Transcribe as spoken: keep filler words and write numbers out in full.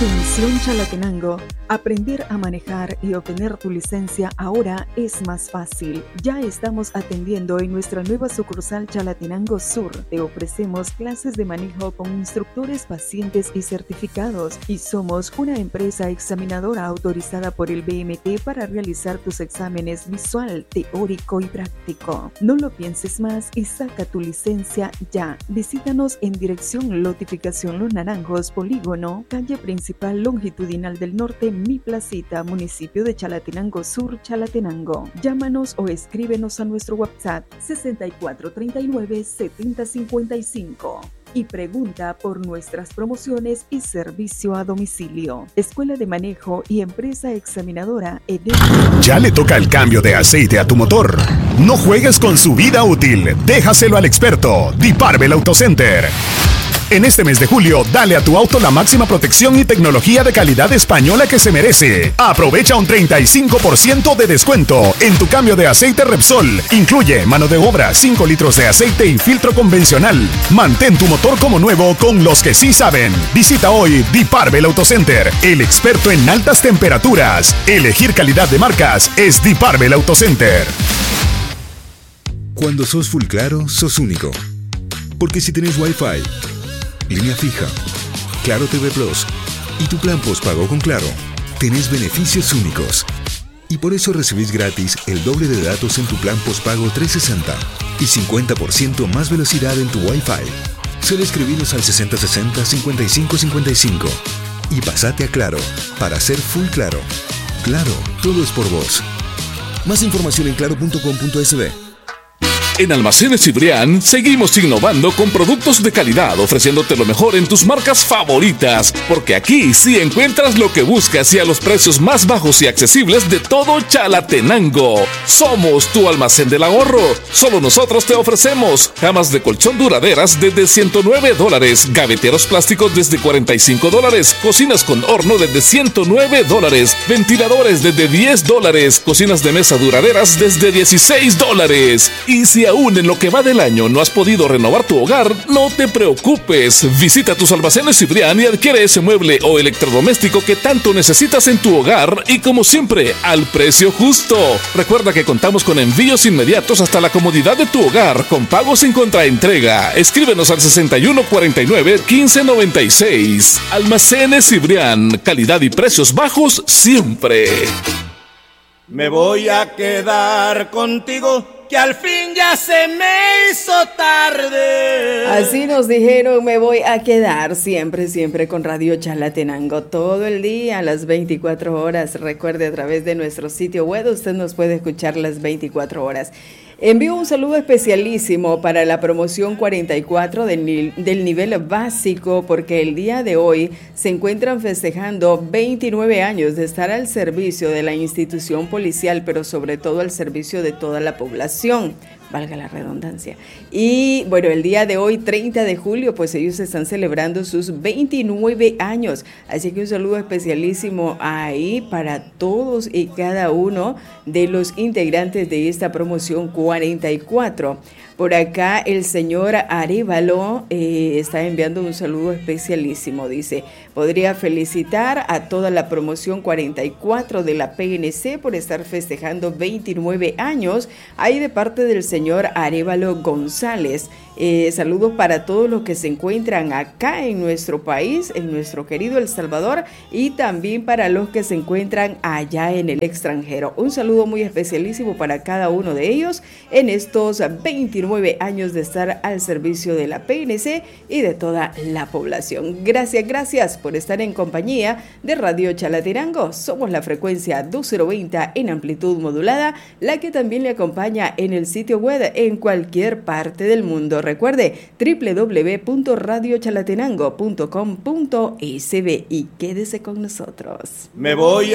Atención Chalatenango, aprender a manejar y obtener tu licencia ahora es más fácil. Ya estamos atendiendo en nuestra nueva sucursal Chalatenango Sur. Te ofrecemos clases de manejo con instructores, pacientes y certificados. Y somos una empresa examinadora autorizada por el B M T para realizar tus exámenes visual, teórico y práctico. No lo pienses más y saca tu licencia ya. Visítanos en dirección Lotificación Los Naranjos, Polígono, calle principal longitudinal del norte, Mi Placita, municipio de Chalatenango Sur, Chalatenango. Llámanos o escríbenos a nuestro WhatsApp sesenta y cuatro treinta y nueve setenta cincuenta y cinco y pregunta por nuestras promociones y servicio a domicilio. Escuela de Manejo y Empresa Examinadora Edén. Ya le toca el cambio de aceite a tu motor. No juegues con su vida útil. Déjaselo al experto, Diparbel Auto Center. En este mes de julio, dale a tu auto la máxima protección y tecnología de calidad española que se merece. Aprovecha un treinta y cinco por ciento de descuento en tu cambio de aceite Repsol. Incluye mano de obra, cinco litros de aceite y filtro convencional. Mantén tu motor como nuevo con los que sí saben. Visita hoy Diparbel Auto Center, el experto en altas temperaturas. Elegir calidad de marcas es Diparbel Auto Center. Cuando sos full claro, sos único. Porque si tenés Wi-Fi, línea fija, Claro T V Plus y tu plan postpago con Claro, tenés beneficios únicos. Y por eso recibís gratis el doble de datos en tu plan postpago trescientos sesenta y cincuenta por ciento más velocidad en tu Wi-Fi. Solo escribinos al sesenta sesenta cincuenta y cinco cincuenta y cinco y pasate a Claro para ser full claro. Claro, todo es por vos. Más información en claro punto com punto es be. En Almacenes Cibrián seguimos innovando con productos de calidad, ofreciéndote lo mejor en tus marcas favoritas, porque aquí sí encuentras lo que buscas y a los precios más bajos y accesibles de todo Chalatenango. Somos tu almacén del ahorro. Solo nosotros te ofrecemos camas de colchón duraderas desde ciento nueve dólares, gaveteros plásticos desde cuarenta y cinco dólares, cocinas con horno desde ciento nueve dólares, ventiladores desde diez dólares, cocinas de mesa duraderas desde dieciséis dólares. Y si aún en lo que va del año no has podido renovar tu hogar, no te preocupes. Visita tus almacenes Cibrián y adquiere ese mueble o electrodoméstico que tanto necesitas en tu hogar y, como siempre, al precio justo. Recuerda que contamos con envíos inmediatos hasta la comodidad de tu hogar con pago sin contraentrega. Escríbenos al sesenta y uno cuarenta y nueve quince noventa y seis. Almacenes Cibrián, calidad y precios bajos siempre. Me voy a quedar contigo, que al fin ya se me hizo tarde. Así nos dijeron, me voy a quedar siempre, siempre con Radio Chalatenango, todo el día, a las veinticuatro horas. Recuerde, a través de nuestro sitio web, usted nos puede escuchar las veinticuatro horas. Envío un saludo especialísimo para la promoción cuarenta y cuatro del, ni- del nivel básico, porque el día de hoy se encuentran festejando veintinueve años de estar al servicio de la institución policial, pero sobre todo al servicio de toda la población, valga la redundancia. Y bueno, el día de hoy, treinta de julio, pues ellos están celebrando sus veintinueve años. Así que un saludo especialísimo ahí para todos y cada uno de los integrantes de esta promoción cuarenta y cuatro. Por acá el señor Arévalo eh, está enviando un saludo especialísimo. Dice, podría felicitar a toda la promoción cuarenta y cuatro de la P N C por estar festejando veintinueve años. Ahí de parte del señor Arévalo González. Eh, saludos para todos los que se encuentran acá en nuestro país, en nuestro querido El Salvador, y también para los que se encuentran allá en el extranjero. Un saludo muy especialísimo para cada uno de ellos en estos veintinueve años de estar al servicio de la P N C y de toda la población. Gracias, gracias por estar en compañía de Radio Chalatenango. Somos la frecuencia dos mil veinte en amplitud modulada, la que también le acompaña en el sitio web en cualquier parte del mundo. Recuerde, doble u doble u doble u punto radio chalatenango punto com punto es be y quédese con nosotros. Me voy